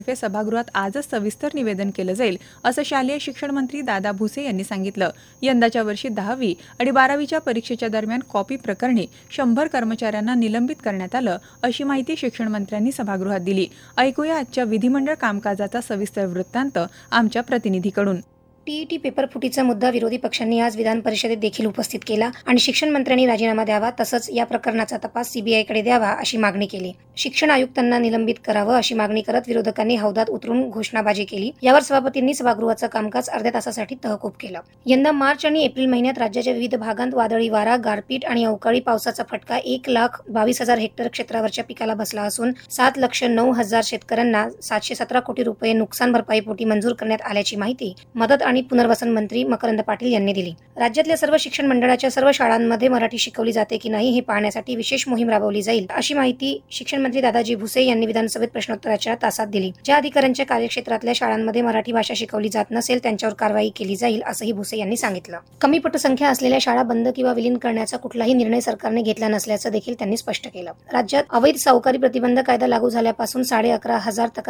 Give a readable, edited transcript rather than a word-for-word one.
सभागृहात आजच सविस्तर निवेदन केलं जाईल असं शालेय शिक्षण मंत्री दादा भुसे यांनी सांगितलं. यंदाच्या वर्षी 10वी आणि 12वीच्या परीक्षेच्या दरम्यान कॉपी प्रकरणी 100 कर्मचाऱ्यांना निलंबित करण्यात आलं, अशी माहिती शिक्षण मंत्र्यांनी सभागृहात दिली. ऐकूया आजच्या विधिमंडळ कामकाजाचा सविस्तर वृत्तांत आमच्या प्रतिनिधीकडून. टीईटी पेपर फुटीचा मुद्दा विरोधी पक्षांनी आज विधान परिषदेत देखील उपस्थित केला आणि शिक्षण मंत्र्यांनी राजीनामा द्यावा तसंच या प्रकरणाचा तपास सीबीआयकडे द्यावा अशी मागणी केली. शिक्षण आयुक्तांना निलंबित करावं अशी मागणी करत विरोधकांनी हौद्यात उतरून घोषणाबाजी केली. यावर सभापतींनी सभागृहाचं कामकाज अर्ध्या तासासाठी तहकूब केलं. यंदा मार्च आणि एप्रिल महिन्यात राज्याच्या विविध भागांत वादळी वारा, गारपीट आणि अवकाळी पावसाचा फटका 1,22,000 हेक्टर क्षेत्रावरच्या पिकाला बसला असून 7,09,000 शेतकऱ्यांना 717 कोटी रुपये नुकसान भरपाईपोटी मंजूर करण्यात आल्याची माहिती मदत आणि पुनर्वसन मंत्री मकरंद पाटील यांनी दिली. राज्यातल्या सर्व शिक्षण मंडळाच्या सर्व शाळांमध्ये मराठी शिकवली जाते की नाही हे पाहण्यासाठी विशेष मोहीम राबवली जाईल, अशी माहिती शिक्षण मंत्री दादाजी भुसे यांनी विधानसभेत प्रश्नोत्तराच्या तासात दिली. ज्या अधिकाऱ्यांच्या कार्यक्षेत्रातल्या शाळांमध्ये मराठी भाषा शिकवली जात नसेल त्यांच्यावर कारवाई केली जाईल, असंही भुसे यांनी सांगितलं. कमी पटसंख्या असलेल्या शाळा बंद किंवा विलीन करण्याचा कुठलाही निर्णय सरकारने घेतला नसल्याचं देखील त्यांनी स्पष्ट केलं. राज्यात अवैध सावकारी प्रतिबंध कायदा लागू झाल्यापासून 11,500 तक्रारी